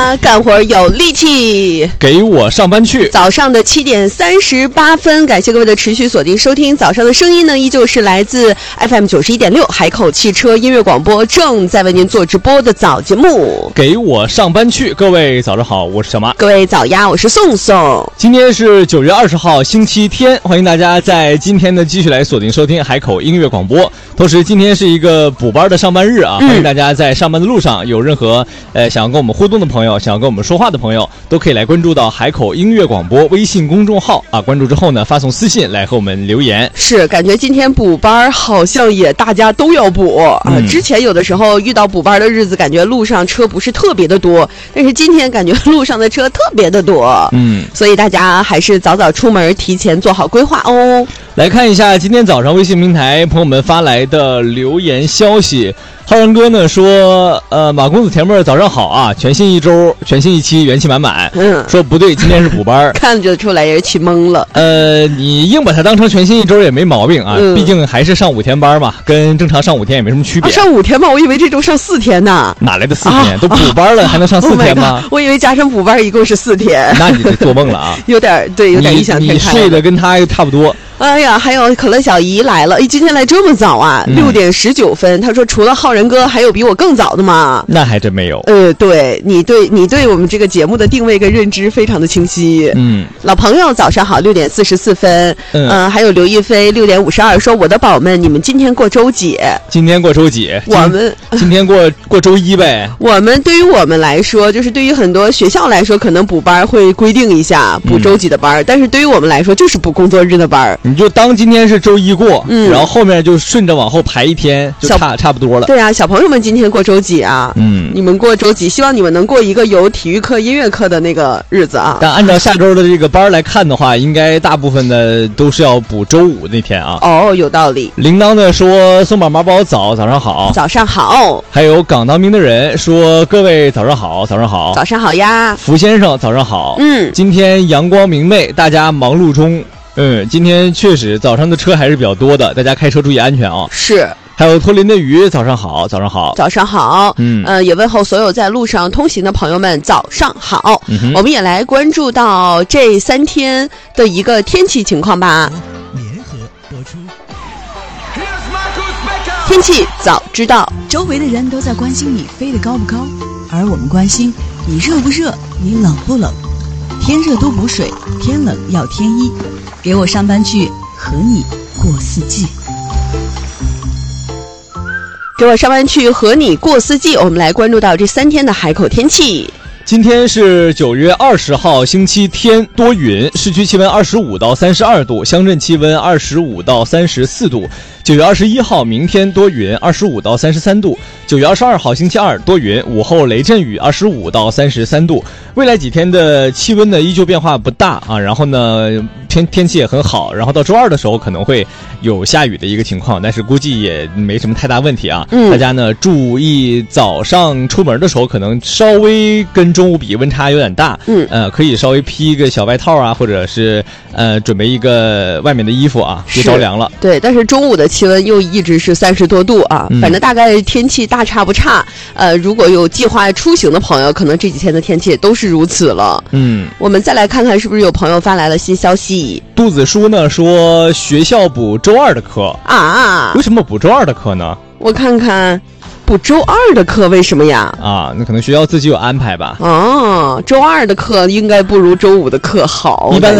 家干活有力气， 给我上班去。 早上的7点38分，感谢各位的持续锁定收听。早上的声音呢，依旧是来自 FM 91.6海口汽车音乐广播，正在为您做直播的早节目。 给我上班去，各位早上好，我是小马。 各位早呀，我是宋宋。 今天是9月20号，星期天，欢迎大家在今天呢继续来锁定收听海口音乐广播。同时，今天是一个补班的上班日啊，欢迎大家在上班的路上有任何想要跟我们互动的朋友，想要跟我们说话的朋友，都可以来关注到海口音乐广播微信公众号啊。关注之后呢，发送私信来和我们留言。 是，感觉今天补班好像也大家都要补啊。之前有的时候遇到补班的日子，感觉路上车不是特别的多，但是今天感觉路上的车特别的多。所以大家还是早早出门，提前做好规划哦。 来看一下今天早上微信平台朋友们发来的留言消息。浩然哥呢说，马公子甜妹儿早上好啊，全新一周，全新一期，元气满满。说不对，今天是补班， 看着出来也是气懵了。 你硬把它当成全新一周也没毛病啊，毕竟还是上5天班嘛，跟正常上5天也没什么区别。 上5天吧，我以为这周上4天呢。 哪来的4天？都补班了，还能上4天吗？ 我以为加上补班一共是4天。 那你这做梦了啊！ 有点异想天开。 你睡的跟他差不多。 哎呀，还有可乐小姨来了，今天来这么早啊，6点19分。他说除了浩然哥，还有比我更早的吗？ 那还真没有。 对，你对我们这个节目的定位跟认知非常的清晰。老朋友早上好，6点44分。还有刘亦菲6点52说，我的宝们，你们今天过周几？ 今天过周几？ 我们今天过周一呗。 我们对于我们来说，就是对于很多学校来说，可能补班会规定一下补周几的班，但是对于我们来说，就是补工作日的班。 你就当今天是周一过，然后后面就顺着往后排一天，就差不多了。 对啊，小朋友们今天过周几啊？你们过周几？希望你们能过一个有体育课、音乐课的那个日子啊。 但按照下周的这个班来看的话，应该大部分的都是要补周5那天啊。 哦，有道理。 铃铛的说，松宝马宝早上好， 早上好。还有港当兵的人说，各位早上好，早上好， 早上好呀。 福先生早上好。今天阳光明媚，大家忙碌中。今天确实早上的车还是比较多的，大家开车注意安全啊。 是。 还有托林的鱼，早上好，早上好， 早上好。也问候所有在路上通行的朋友们，早上好。我们也来关注到这3天的一个天气情况吧。联合播出。天气早知道， 周围的人都在关心你飞得高不高，而我们关心你热不热，你冷不冷。天热多补水，天冷要添衣。给我上班去，和你过4季。 给我上班去，和你过4季。我们来关注到这3天的海口天气。 今天是9月20号星期天，多云，市区气温25到32度，乡镇气温25到34度。9月21号明天多云，25到33度。9月22号星期二多云，午后雷阵雨，25到33度。未来几天的气温呢依旧变化不大啊，然后呢天气也很好，然后到周二的时候可能会有下雨的一个情况，但是估计也没什么太大问题啊。大家呢注意早上出门的时候可能稍微跟中午比温差有点大，可以稍微披一个小外套啊，或者是准备一个外面的衣服啊，别着凉了。 对，但是中午的气温又一直是30多度啊，反正大概天气大差不差。如果有计划出行的朋友，可能这几天的天气都是如此了。我们再来看看是不是有朋友发来了新消息。 杜子书呢说学校补周2的课啊？ 为什么补周2的课呢？ 我看看。补周2的课为什么呀？ 那可能学校自己有安排吧。 周2的课应该不如周5的课好。 一般来